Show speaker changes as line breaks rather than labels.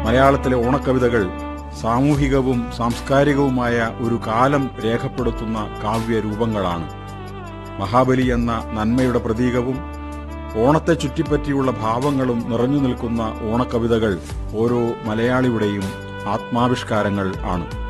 മലയാളത്തിലെ ഓണക്കവിതകൾ സാമൂഹികവും സാംസ്കാരികവുമായ ഒരു കാലം രേഖപ്പെടുത്തുന്ന കാവ്യരൂപങ്ങളാണ്. മഹാബലി എന്ന നന്മയുടെ പ്രതീകവും ഓണത്തെ ചുറ്റിപ്പറ്റിയുള്ള ഭാവങ്ങളും നിറഞ്ഞു നിൽക്കുന്ന ഓണക്കവിതകൾ ഓരോ മലയാളിയുടെയും ആത്മാവിഷ്കാരങ്ങൾ ആണ്.